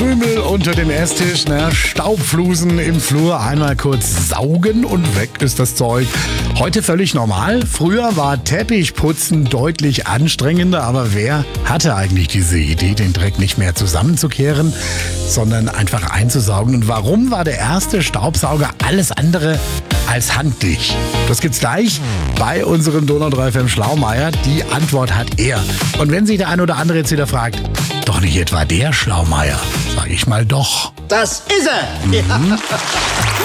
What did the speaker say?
Krümel unter dem Esstisch, Staubflusen im Flur, einmal kurz saugen und weg ist das Zeug. Heute völlig normal. Früher war Teppichputzen deutlich anstrengender, aber wer hatte eigentlich diese Idee, den Dreck nicht mehr zusammenzukehren, sondern einfach einzusaugen? Und warum war der erste Staubsauger alles andere als handlich? Das gibt's gleich bei unserem Donau 3 FM Schlaumeier. Die Antwort hat er. Und wenn sich der ein oder andere jetzt wieder fragt, doch nicht etwa der Schlaumeier, sag ich mal doch. Das ist er! Ja.